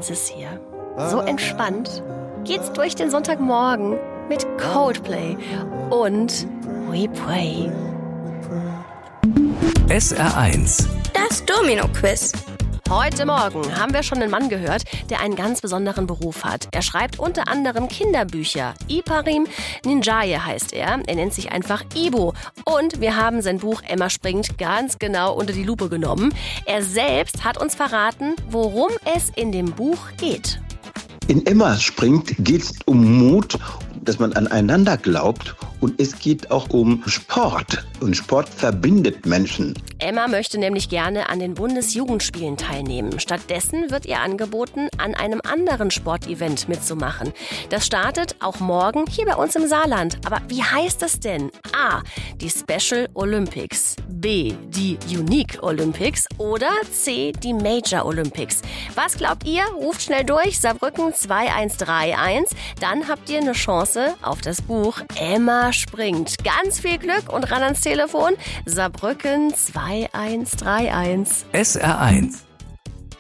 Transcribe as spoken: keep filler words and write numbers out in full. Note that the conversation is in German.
eins ist hier. So entspannt geht's durch den Sonntagmorgen mit Coldplay und We Pray. S R eins. Das Domino-Quiz. Heute Morgen haben wir schon einen Mann gehört, der einen ganz besonderen Beruf hat. Er schreibt unter anderem Kinderbücher. Iparim Ninjaye heißt er. Er nennt sich einfach Ibo. Und wir haben sein Buch Emma springt ganz genau unter die Lupe genommen. Er selbst hat uns verraten, worum es in dem Buch geht. In Emma springt geht es um Mut, dass man aneinander glaubt, und es geht auch um Sport. Und Sport verbindet Menschen. Emma möchte nämlich gerne an den Bundesjugendspielen teilnehmen. Stattdessen wird ihr angeboten, an einem anderen Sportevent mitzumachen. Das startet auch morgen hier bei uns im Saarland. Aber wie heißt es denn? A. Die Special Olympics. B. Die Unique Olympics. Oder C. Die Major Olympics. Was glaubt ihr? Ruft schnell durch. Saarbrücken zwei eins drei eins. Dann habt ihr eine Chance auf das Buch Emma springt. Ganz viel Glück und ran ans Telefon. Saarbrücken zwei eins drei eins. S R eins.